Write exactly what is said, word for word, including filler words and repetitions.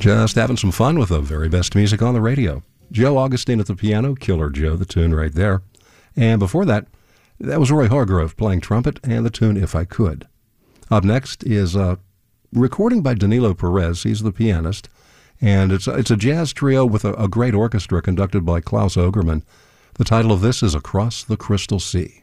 Just having some fun with the very best music on the radio. Joe Augustine at the piano, Killer Joe, the tune right there. And before that, that was Roy Hargrove playing trumpet and the tune If I Could. Up next is a recording by Danilo Perez. He's the pianist. And it's, it's a jazz trio with a, a great orchestra conducted by Klaus Ogerman. The title of this is Across the Crystal Sea.